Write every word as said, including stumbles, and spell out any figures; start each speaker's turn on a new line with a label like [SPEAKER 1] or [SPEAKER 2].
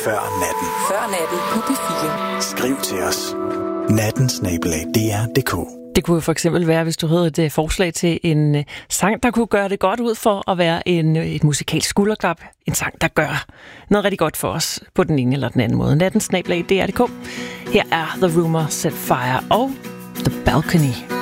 [SPEAKER 1] Før natten.
[SPEAKER 2] Før natten på P fire.
[SPEAKER 1] Skriv til os. natten snabel-a d r punktum d k.
[SPEAKER 3] Det kunne jo for eksempel være, hvis du havde et forslag til en sang, der kunne gøre det godt ud for at være en, et musikalsk skulderklap. En sang, der gør noget rigtig godt for os på den ene eller den anden måde. natten snabel-a d r punktum d k. Her er The Rumor Set Fire og The Balcony.